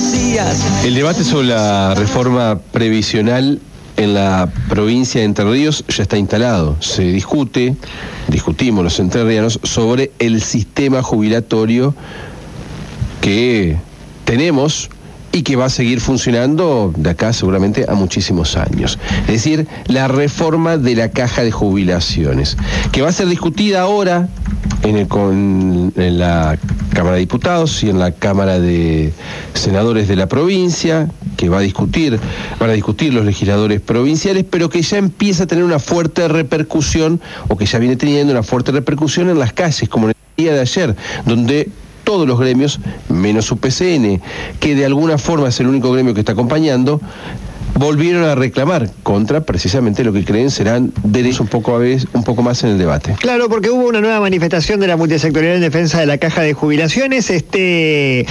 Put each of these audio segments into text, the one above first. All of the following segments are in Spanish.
El debate sobre la reforma previsional en la provincia de Entre Ríos ya está instalado. Se discutimos los entrerrianos sobre el sistema jubilatorio que tenemos y que va a seguir funcionando de acá seguramente a muchísimos años. Es decir, la reforma de la caja de jubilaciones, que va a ser discutida ahora en la Cámara de Diputados y en la Cámara de Senadores de la provincia, que van a discutir los legisladores provinciales, pero que ya empieza a tener una fuerte repercusión, o que ya viene teniendo una fuerte repercusión en las calles, como en el día de ayer, donde todos los gremios, menos UPCN, que de alguna forma es el único gremio que está acompañando, volvieron a reclamar contra precisamente lo que creen serán derechos un poco más en el debate. Claro, porque hubo una nueva manifestación de la multisectorial en defensa de la caja de jubilaciones, este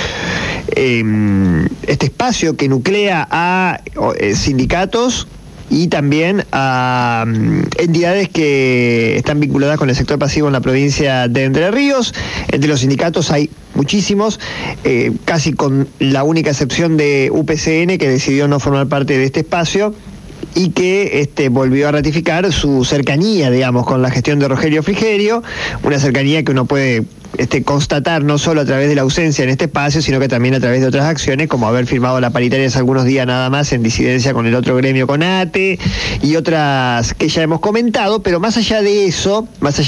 espacio que nuclea a sindicatos y también a entidades que están vinculadas con el sector pasivo en la provincia de Entre Ríos. Entre los sindicatos hay muchísimos, casi con la única excepción de UPCN, que decidió no formar parte de este espacio y que volvió a ratificar su cercanía, digamos, con la gestión de Rogelio Frigerio, una cercanía que uno puede constatar no solo a través de la ausencia en este espacio, sino que también a través de otras acciones, como haber firmado la paritaria hace algunos días nada más en disidencia con el otro gremio, con ATE, y otras que ya hemos comentado. Pero más allá de eso,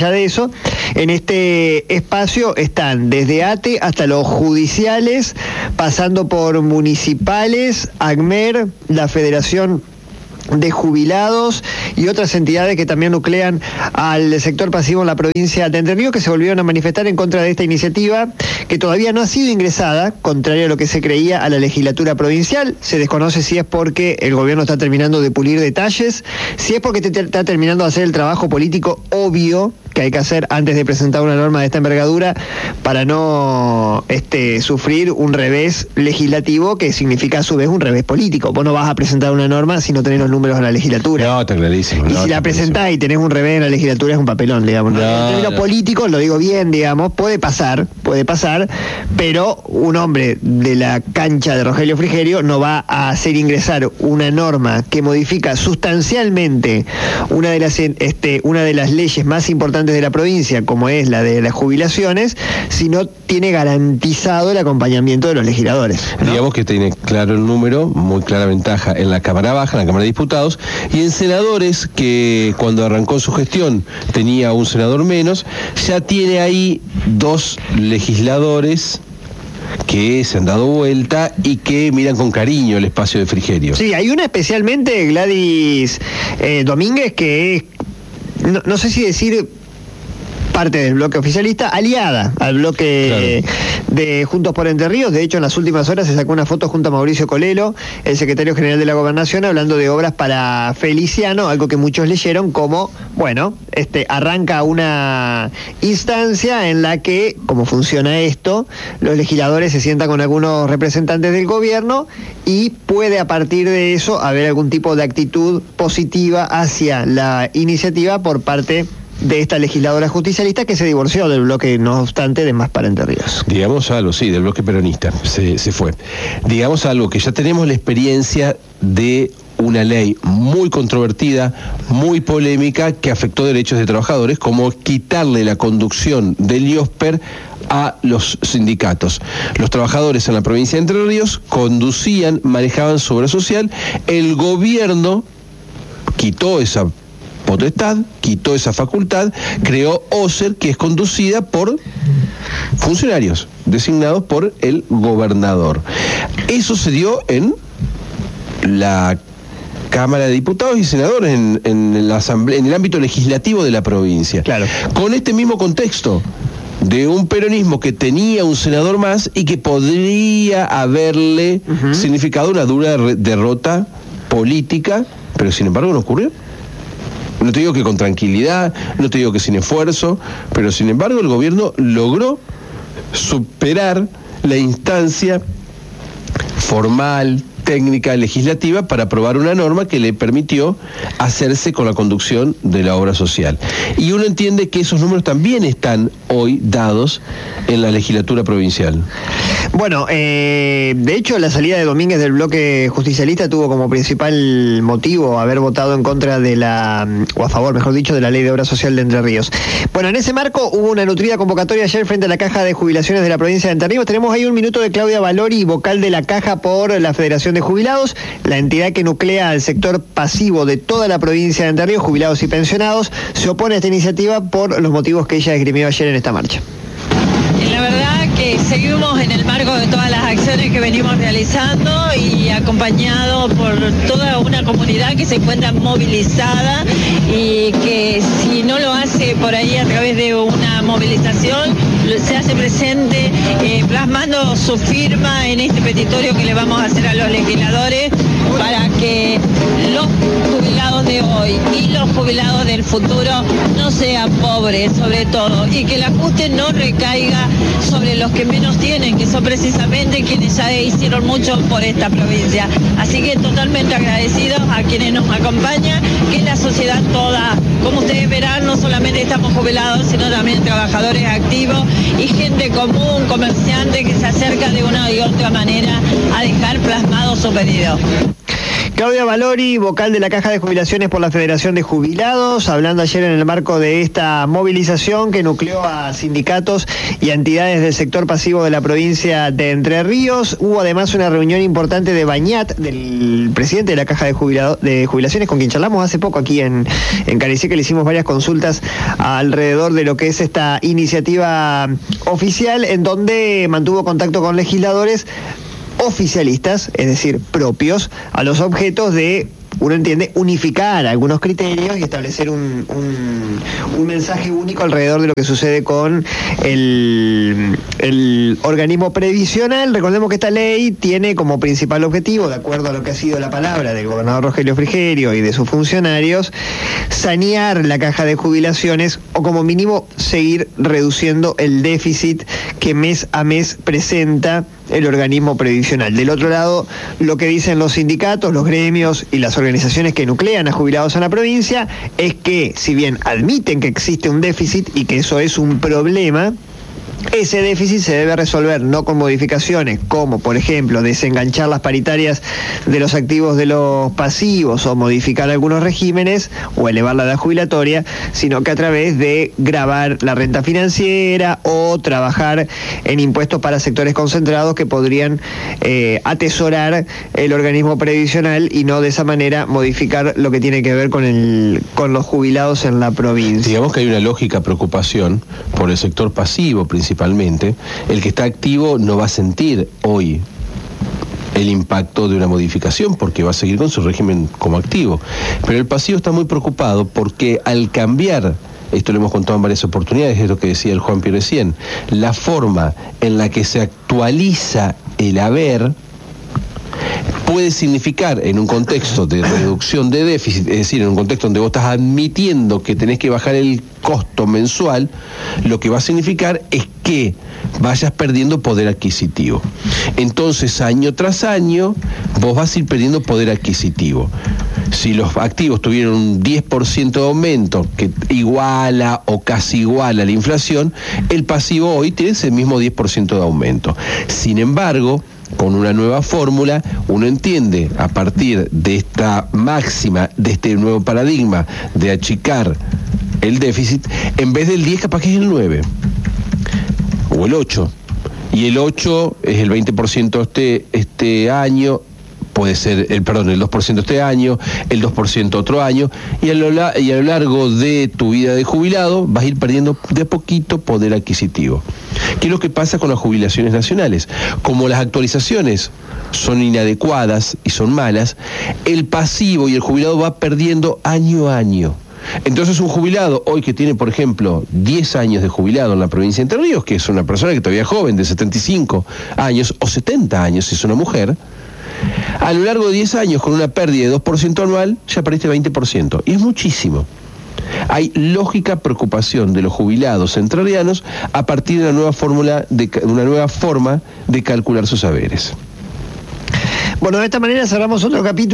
en este espacio están desde ATE hasta los judiciales, pasando por municipales, ACMER, la Federación de Jubilados y otras entidades que también nuclean al sector pasivo en la provincia de Entre Ríos, que se volvieron a manifestar en contra de esta iniciativa, que todavía no ha sido ingresada, contrario a lo que se creía, a la legislatura provincial. Se desconoce si es porque el gobierno está terminando de pulir detalles, si es porque está terminando de hacer el trabajo político obvio que hay que hacer antes de presentar una norma de esta envergadura, para no sufrir un revés legislativo que significa a su vez un revés político. Vos no vas a presentar una norma si no tenés los números en la legislatura. No, está clarísimo. Y si la presentás y tenés un revés en la legislatura es un papelón, digamos. En términos políticos, lo digo bien, digamos, puede pasar, pero un hombre de la cancha de Rogelio Frigerio no va a hacer ingresar una norma que modifica sustancialmente una de las leyes más importantes de la provincia, como es la de las jubilaciones, si no tiene garantizado el acompañamiento de los legisladores, ¿no? Digamos que tiene claro el número, muy clara ventaja en la Cámara Baja, en la Cámara de Diputados, y en senadores, que cuando arrancó su gestión tenía un senador menos, ya tiene ahí 2 legisladores que se han dado vuelta y que miran con cariño el espacio de Frigerio. Sí, hay una especialmente, Gladys Domínguez, que es, no sé si decir parte del bloque oficialista, aliada al bloque de Juntos por Entre Ríos. De hecho, en las últimas horas se sacó una foto junto a Mauricio Colelo, el secretario general de la Gobernación, hablando de obras para Feliciano, algo que muchos leyeron como, bueno, arranca una instancia en la que, como funciona esto, los legisladores se sientan con algunos representantes del gobierno y puede a partir de eso haber algún tipo de actitud positiva hacia la iniciativa por parte de esta legisladora justicialista, que se divorció del bloque, no obstante, de Más para Entre Ríos. Digamos algo, sí, del bloque peronista, se fue. Digamos algo, que ya tenemos la experiencia de una ley muy controvertida, muy polémica, que afectó derechos de trabajadores, como quitarle la conducción del IOSPER a los sindicatos. Los trabajadores en la provincia de Entre Ríos manejaban su obra social, el gobierno quitó esa potestad, quitó esa facultad, creó OSER, que es conducida por funcionarios designados por el gobernador. Eso se dio en la Cámara de Diputados y Senadores, en la Asamblea, en el ámbito legislativo de la provincia. Claro. Con este mismo contexto de un peronismo que tenía un senador más y que podría haberle significado una dura derrota política, pero sin embargo no ocurrió. No te digo que con tranquilidad, no te digo que sin esfuerzo, pero sin embargo el gobierno logró superar la instancia formal, técnica, legislativa, para aprobar una norma que le permitió hacerse con la conducción de la obra social. Y uno entiende que esos números también están hoy dados en la legislatura provincial. Bueno, de hecho la salida de Domínguez del bloque justicialista tuvo como principal motivo haber votado en contra de o a favor, mejor dicho, de la Ley de Obra Social de Entre Ríos. Bueno, en ese marco hubo una nutrida convocatoria ayer frente a la Caja de Jubilaciones de la provincia de Entre Ríos. Tenemos ahí un minuto de Claudia Valori, vocal de la Caja por la Federación de Jubilados, la entidad que nuclea al sector pasivo de toda la provincia de Entre Ríos, jubilados y pensionados. Se opone a esta iniciativa por los motivos que ella esgrimió ayer en esta marcha. La verdad que seguimos en el marco de todas las acciones que venimos realizando y acompañado por toda una comunidad que se encuentra movilizada y que si no lo hace por ahí a través de una movilización, se hace presente plasmando su firma en este petitorio que le vamos a hacer a los legisladores para que los jubilados de hoy y los jubilados del futuro no sean pobres sobre todo y que el ajuste no recaiga sobre los que menos tienen, que son precisamente quienes ya hicieron mucho por esta provincia. Así que totalmente agradecidos a quienes nos acompañan, que la sociedad toda, como ustedes verán, no solamente estamos jubilados, sino también trabajadores activos y gente común, comerciante que se acerca de una y otra manera a dejar plasmado su pedido. Claudia Valori, vocal de la Caja de Jubilaciones por la Federación de Jubilados, hablando ayer en el marco de esta movilización que nucleó a sindicatos y a entidades del sector pasivo de la provincia de Entre Ríos. Hubo además una reunión importante de Bañat, del presidente de la Caja de Jubilaciones, con quien charlamos hace poco aquí en Caricié, que le hicimos varias consultas alrededor de lo que es esta iniciativa oficial, en donde mantuvo contacto con legisladores oficialistas, es decir, propios, a los objetos de, uno entiende, unificar algunos criterios y establecer un mensaje único alrededor de lo que sucede con el organismo previsional. Recordemos que esta ley tiene como principal objetivo, de acuerdo a lo que ha sido la palabra del gobernador Rogelio Frigerio y de sus funcionarios, sanear la caja de jubilaciones o como mínimo seguir reduciendo el déficit que mes a mes presenta el organismo previsional. Del otro lado, lo que dicen los sindicatos, los gremios y las organizaciones que nuclean a jubilados en la provincia es que, si bien admiten que existe un déficit y que eso es un problema, ese déficit se debe resolver no con modificaciones como, por ejemplo, desenganchar las paritarias de los activos de los pasivos o modificar algunos regímenes o elevar la edad jubilatoria, sino que a través de gravar la renta financiera o trabajar en impuestos para sectores concentrados que podrían atesorar el organismo previsional y no de esa manera modificar lo que tiene que ver con los jubilados en la provincia. Digamos que hay una lógica preocupación por el sector pasivo principalmente. El que está activo no va a sentir hoy el impacto de una modificación porque va a seguir con su régimen como activo. Pero el pasivo está muy preocupado porque al cambiar, esto lo hemos contado en varias oportunidades, es lo que decía el Juanpi recién, la forma en la que se actualiza el haber puede significar, en un contexto de reducción de déficit, es decir, en un contexto donde vos estás admitiendo que tenés que bajar el costo mensual, lo que va a significar es que vayas perdiendo poder adquisitivo. Entonces, año tras año, vos vas a ir perdiendo poder adquisitivo. Si los activos tuvieron un 10% de aumento, que iguala o casi iguala la inflación, el pasivo hoy tiene ese mismo 10% de aumento. Sin embargo, con una nueva fórmula, uno entiende, a partir de esta máxima, de este nuevo paradigma de achicar el déficit, en vez del 10 capaz que es el 9 o el 8, y el 8 es el 20% este año, puede ser el 2% este año, el 2% otro año, y a lo largo de tu vida de jubilado vas a ir perdiendo de a poquito poder adquisitivo. ¿Qué es lo que pasa con las jubilaciones nacionales? Como las actualizaciones son inadecuadas y son malas, el pasivo y el jubilado va perdiendo año a año. Entonces un jubilado hoy que tiene, por ejemplo, 10 años de jubilado en la provincia de Entre Ríos, que es una persona que todavía es joven, de 75 años o 70 años si es una mujer, a lo largo de 10 años, con una pérdida de 2% anual, ya perdiste 20%. Y es muchísimo. Hay lógica preocupación de los jubilados entrerrianos a partir de una nueva forma de calcular sus haberes. Bueno, de esta manera cerramos otro capítulo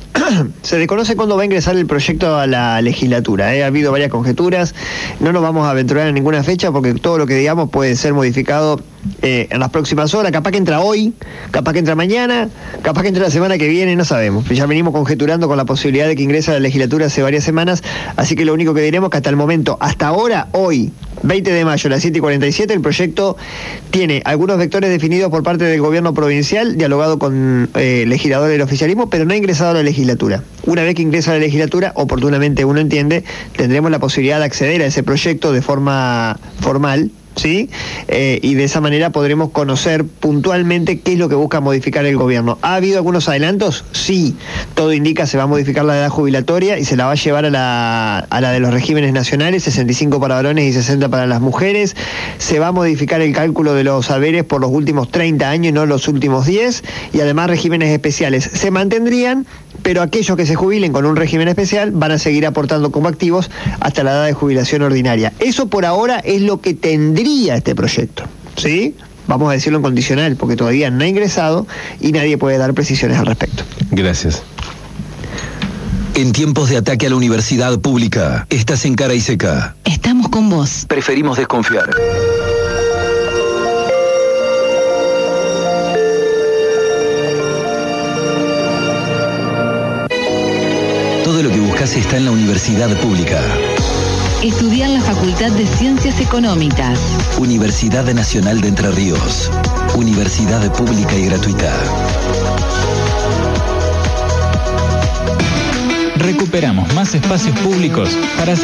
Se desconoce cuándo va a ingresar el proyecto a la legislatura. Ha habido varias conjeturas, no nos vamos a aventurar en ninguna fecha porque todo lo que digamos puede ser modificado en las próximas horas. Capaz que entra hoy, capaz que entra mañana, capaz que entra la semana que viene, no sabemos. Ya venimos conjeturando con la posibilidad de que ingrese a la legislatura hace varias semanas, así que lo único que diremos es que hasta el momento, hasta ahora, hoy, 20 de mayo, a las 7:47, el proyecto tiene algunos vectores definidos por parte del gobierno provincial, dialogado con legisladores del oficialismo, pero no ha ingresado a la legislatura. Una vez que ingresa a la legislatura, oportunamente uno entiende, tendremos la posibilidad de acceder a ese proyecto de forma formal, ¿sí? Y de esa manera podremos conocer puntualmente qué es lo que busca modificar el gobierno. ¿Ha habido algunos adelantos? Sí. Todo indica se va a modificar la edad jubilatoria y se la va a llevar a la de los regímenes nacionales, 65 para varones y 60 para las mujeres. Se va a modificar el cálculo de los haberes por los últimos 30 años y no los últimos 10. Y además regímenes especiales se mantendrían, pero aquellos que se jubilen con un régimen especial van a seguir aportando como activos hasta la edad de jubilación ordinaria. Eso por ahora es lo que tendría este proyecto, ¿sí? Vamos a decirlo en condicional, porque todavía no ha ingresado y nadie puede dar precisiones al respecto. Gracias. En tiempos de ataque a la universidad pública, estás en Cara y Seca. Estamos con vos. Preferimos desconfiar. Todo lo que buscas está en la universidad pública. Estudiar en la Facultad de Ciencias Económicas. Universidad Nacional de Entre Ríos. Universidad pública y gratuita. Recuperamos más espacios públicos para